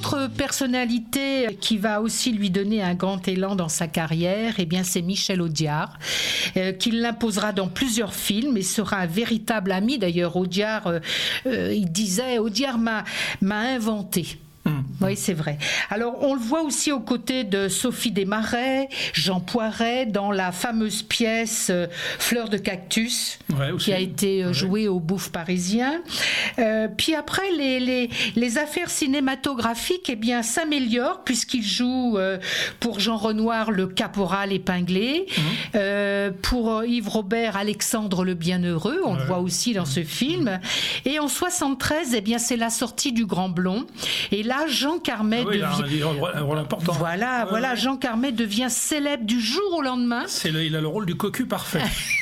autre personnalité qui va aussi lui donner un grand élan dans sa carrière, eh bien, c'est Michel Audiard, qui l'imposera dans plusieurs films et sera un véritable ami. D'ailleurs, Audiard, il disait, Audiard m'a inventé. Oui, c'est vrai. Alors, on le voit aussi aux côtés de Sophie Desmarais, Jean Poiret, dans la fameuse pièce Fleurs de cactus, qui a été jouée au Bouffe parisien. Puis après, les affaires cinématographiques, eh bien, s'améliorent puisqu'il joue pour Jean Renoir le caporal épinglé, pour Yves Robert Alexandre le Bienheureux, on le voit aussi dans ce film. Et en 73, eh bien, c'est la sortie du Grand Blond. Et là, Jean Carmet devient... un rôle important. Voilà, Jean Carmet devient célèbre du jour au lendemain. Il a le rôle du cocu parfait.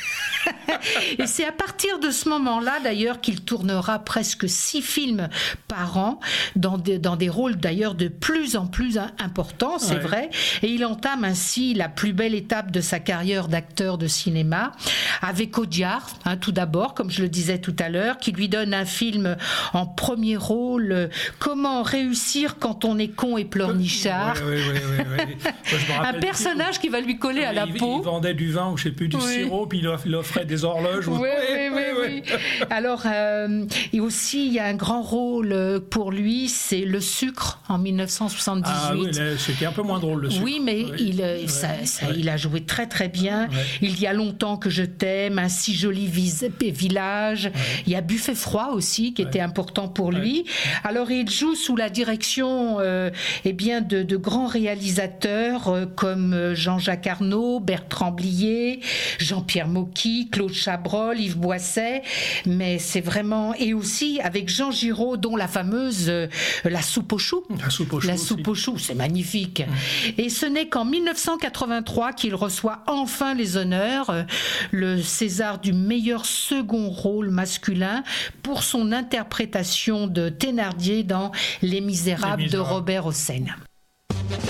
Et c'est à partir de ce moment-là, d'ailleurs, qu'il tournera presque 6 films par an, dans des rôles d'ailleurs de plus en plus importants, c'est vrai. Et il entame ainsi la plus belle étape de sa carrière d'acteur de cinéma, avec Audiard, tout d'abord, comme je le disais tout à l'heure, qui lui donne un film en premier rôle, Comment réussir quand on est con et pleurnichard. Un personnage qui va lui coller à la peau. Il vendait du vin ou je sais plus, du sirop, puis il offrait des horloges. Oui. Alors, et aussi, il y a un grand rôle pour lui, c'est Le Sucre, en 1978. Ah oui, c'était un peu moins drôle, Le Sucre. Oui, mais il a joué très très bien. Il y a longtemps que je t'aime, Un si joli village. Il y a Buffet froid aussi, qui était important pour lui. Alors, il joue sous la direction de grands réalisateurs comme Jean-Jacques Arnaud, Bertrand Blier, Jean-Pierre Mocky, Claude Chabrol, Yves Boisset, mais c'est vraiment... Et aussi avec Jean Giraud, dont la fameuse La soupe aux choux. La soupe aux choux, c'est magnifique. Et ce n'est qu'en 1983 qu'il reçoit enfin les honneurs, le César du meilleur second rôle masculin pour son interprétation de Thénardier dans Les Misérables de Robert Hossein.